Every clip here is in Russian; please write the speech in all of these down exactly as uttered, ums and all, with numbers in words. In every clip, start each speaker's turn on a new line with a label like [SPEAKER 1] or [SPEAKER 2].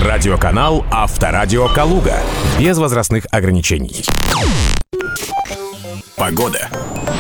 [SPEAKER 1] Радиоканал Авторадио Калуга. Без возрастных ограничений. Погода.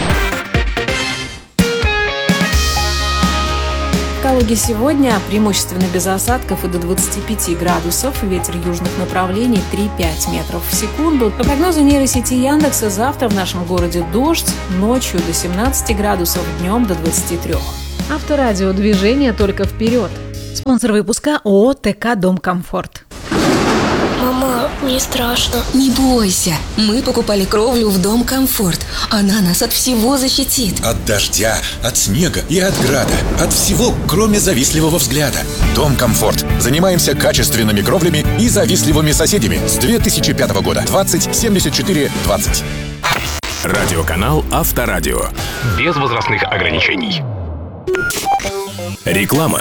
[SPEAKER 2] В Калуге сегодня преимущественно без осадков и до двадцати пяти градусов. Ветер южных направлений три-пять метров в секунду. По прогнозу нейросети Яндекса, завтра в нашем городе дождь, ночью до семнадцати градусов, днем до двадцати трёх. Авторадио, движение только вперед. Спонсор выпуска ООО ТК «Дом Комфорт».
[SPEAKER 3] Мама, мне страшно.
[SPEAKER 4] Не бойся, мы покупали кровлю в Дом Комфорт. Она нас от всего защитит.
[SPEAKER 5] От дождя, от снега и от града. От всего, кроме завистливого взгляда. Дом Комфорт. Занимаемся качественными кровлями и завистливыми соседями. С две тысячи пятого года. двадцать семьдесят четыре двадцать.
[SPEAKER 1] Радиоканал Авторадио. Без возрастных ограничений. Реклама.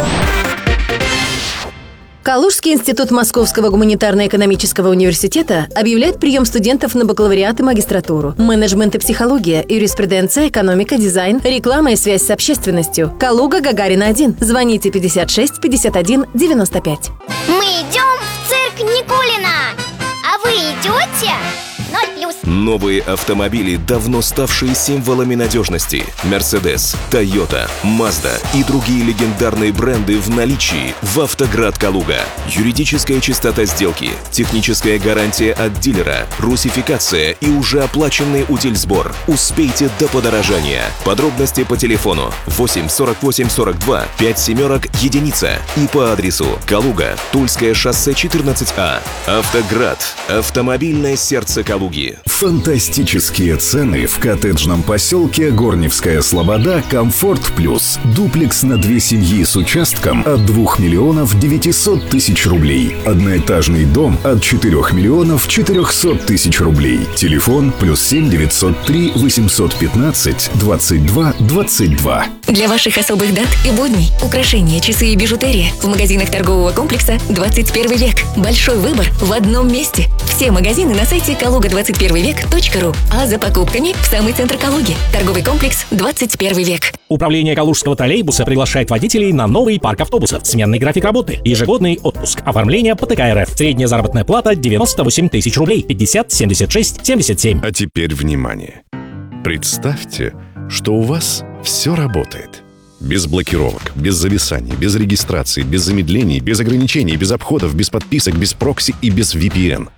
[SPEAKER 6] Калужский институт Московского гуманитарно-экономического университета объявляет прием студентов на бакалавриат и магистратуру. Менеджмент и психология, юриспруденция, экономика, дизайн, реклама и связь с общественностью. Калуга, Гагарина один. Звоните пятьдесят шесть пятьдесят один девяносто пять.
[SPEAKER 7] Мы идем в цирк Никулина. А вы идете? Ноль плюс.
[SPEAKER 8] Новые автомобили, давно ставшие символами надежности. Mercedes, Toyota, Mazda и другие легендарные бренды в наличии в Автоград Калуга. Юридическая чистота сделки, техническая гарантия от дилера, русификация и уже оплаченный утильсбор. Успейте до подорожания. Подробности по телефону восемь сорок восемь сорок два пять семерок единица и по адресу Калуга, Тульское шоссе четырнадцать А. Автоград. Автомобильное сердце Калуги.
[SPEAKER 9] Фантастические цены в коттеджном поселке Горневская Слобода «Комфорт Плюс». Дуплекс на две семьи с участком от двух миллионов девятисот тысяч рублей. Одноэтажный дом от четырех миллионов четырехсот тысяч рублей. Телефон плюс семь девятьсот три восемьсот пятнадцать двадцать два двадцать два.
[SPEAKER 4] Для ваших особых дат и будней украшения, часы и бижутерия в магазинах торгового комплекса «двадцать первый век». Большой выбор в одном месте. Все магазины на сайте калуга двадцать первый век точка ру, а за покупками в самый центр Калуги. Торговый комплекс «двадцать первый век».
[SPEAKER 10] Управление Калужского троллейбуса приглашает водителей на новый парк автобусов. Сменный график работы, ежегодный отпуск, оформление по тэ ка эр эф. Средняя заработная плата девяносто восемь тысяч рублей, пятьдесят семьдесят шесть семьдесят семь.
[SPEAKER 11] А теперь внимание. Представьте, что у вас все работает. Без блокировок, без зависаний, без регистрации, без замедлений, без ограничений, без обходов, без подписок, без прокси и без ви пи эн.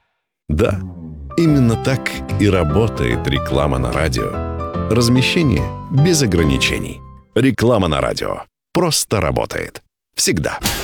[SPEAKER 11] Да, именно так и работает реклама на радио. Размещение без ограничений. Реклама на радио просто работает. Всегда.